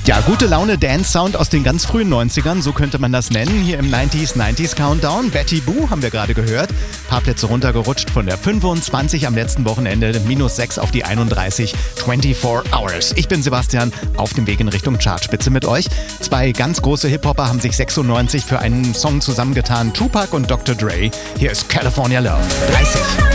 Ja, gute Laune Dance-Sound aus den ganz frühen 90ern, so könnte man das nennen. Hier im 90s Countdown. Betty Boo haben wir gerade gehört. Paar Plätze runtergerutscht von der 25 am letzten Wochenende, -6 auf die 31. 24 Hours. Ich bin Sebastian, auf dem Weg in Richtung Chartspitze mit euch. Zwei ganz große Hip-Hopper haben sich 96 für einen Song zusammengetan. Tupac und Dr. Dre. Hier ist California Love. 30.